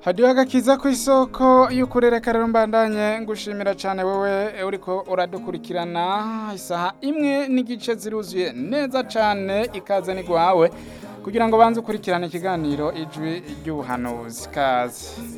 hadiyo agakiza ku isoko y'ukurereka rero mbandanye ngushimira cyane wewe uriko uradukurikirana isaha imwe n'igice ziruzuye neza cyane ikaze ni gwawe kugira ngo banze ukurikirane ikiganiro ijwi ry'ubuhanuzi kaze